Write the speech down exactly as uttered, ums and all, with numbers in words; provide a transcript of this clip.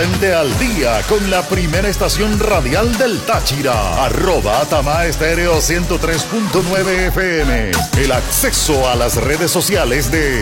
Mantente al día con la primera estación radial del Táchira. Arroba Tamá Estéreo ciento tres punto nueve F M. El acceso a las redes sociales de